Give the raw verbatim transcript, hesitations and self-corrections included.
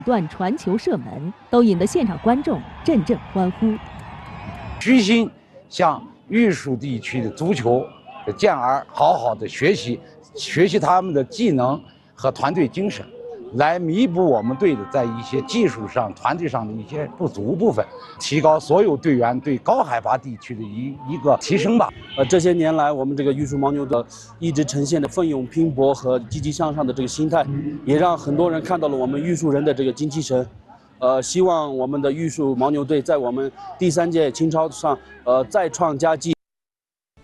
段传球射门，都引得现场观众阵阵欢呼。 虚心向玉树地区的足球的健儿好好的学习，学习他们的技能和团队精神，来弥补我们队的在一些技术上、团队上的一些不足部分，提高所有队员对高海拔地区的一一个提升吧。 呃，这些年来，我们这个玉树牦牛的一直呈现的奋勇拼搏和积极向上的这个心态，也让很多人看到了我们玉树人的这个精气神。呃，希望我们的玉树牦牛队在我们第三届青超上，呃，再创佳绩。